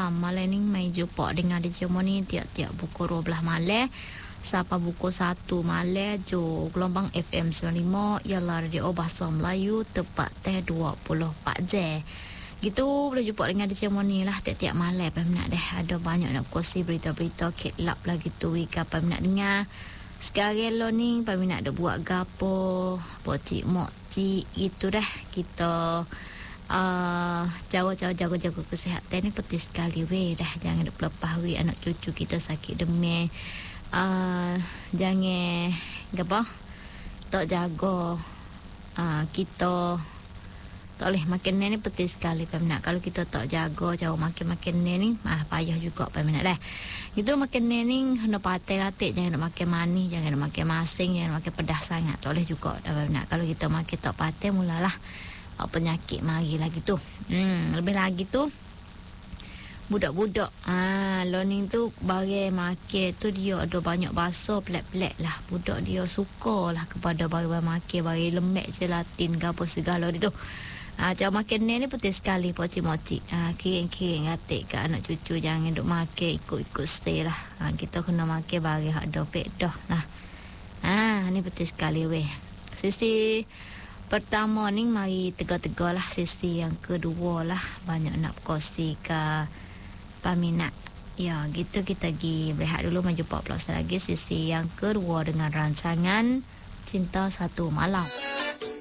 malam. Malam ni mai jumpa dengan DJ Moni tiap-tiap pukul 12 malam. Sampai pukul 1 malam jo gelombang FM 95 ialah radio bahasa Melayu tepat teh 24 jam. Gitu boleh jumpa dengan DJ Moni lah tiap-tiap malam. Peminat deh ada banyak nak kongsi berita-berita kelap lah gitu. Ika peminat dengar. Sekarang lo ni peminat ada buat gapo, pocik mokcik gitu dah. Kita jaga kesihatan ni penting sekali weh dah. Jangan duk lepas weh anak cucu kita sakit demam. Jangan apa tak jaga kita tak boleh makan ni penting sekali peminat. Kalau kita tak jaga jauh makan ni payah juga peminat dah. Gitu makan ni kena patah-patah, jangan nak makan manis, jangan nak makan masing, jangan nak makan pedas sangat. Tak boleh juga dah peminat. Kalau kita makan tak patah mulalah penyakit mari lagi tu. Lebih lagi tu budak-budak learning tu bagi makan tu dia ada banyak bahasa pelik-pelik lah. Budak dia sukalah kepada bagi makan, bagi lemak gelatin ke apa segala dia tu. Cara makan ni penting sekali pocik-mocik. Kiring-kiring atik ke anak cucu jangan duk makan ikut-ikut stay lah. Kita kena makan bagi hak ada pek dah lah. Ni penting sekali weh. Sisi pertama ni mari tegak-tegak lah. Sisi yang kedua lah banyak nak kongsi ke peminat. Ya, gitu kita pergi berehat dulu, maju 14 lagi sisi yang kedua dengan rancangan Cinta Satu Malam.